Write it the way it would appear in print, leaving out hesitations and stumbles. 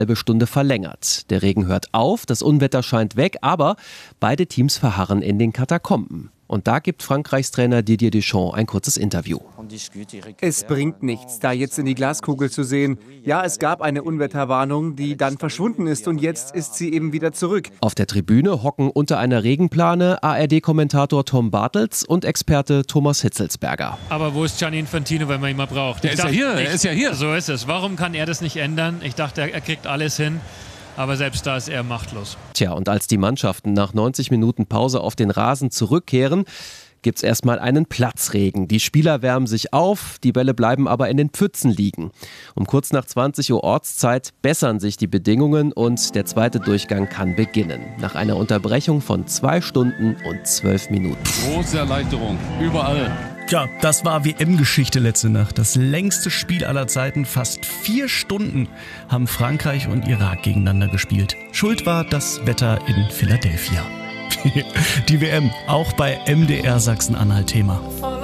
halbe Stunde verlängert. Der Regen hört auf, das Unwetter scheint weg, aber beide Teams verharren in den Katakomben. Und da gibt Frankreichs Trainer Didier Deschamps ein kurzes Interview. Es bringt nichts, da jetzt in die Glaskugel zu sehen. Ja, es gab eine Unwetterwarnung, die dann verschwunden ist und jetzt ist sie eben wieder zurück. Auf der Tribüne hocken unter einer Regenplane ARD-Kommentator Tom Bartels und Experte Thomas Hitzelsberger. Aber wo ist Gianni Infantino, wenn man ihn mal braucht? Er ist ja hier. So ist es. Warum kann er das nicht ändern? Ich dachte, er kriegt alles hin. Aber selbst da ist er machtlos. Tja, und als die Mannschaften nach 90 Minuten Pause auf den Rasen zurückkehren, gibt's erstmal einen Platzregen. Die Spieler wärmen sich auf, die Bälle bleiben aber in den Pfützen liegen. Um kurz nach 20 Uhr Ortszeit bessern sich die Bedingungen und der zweite Durchgang kann beginnen. Nach einer Unterbrechung von 2 Stunden und 12 Minuten. Große Erleichterung, überall. Ja, das war WM-Geschichte letzte Nacht. Das längste Spiel aller Zeiten. Fast 4 Stunden haben Frankreich und Irak gegeneinander gespielt. Schuld war das Wetter in Philadelphia. Die WM, auch bei MDR Sachsen-Anhalt Thema.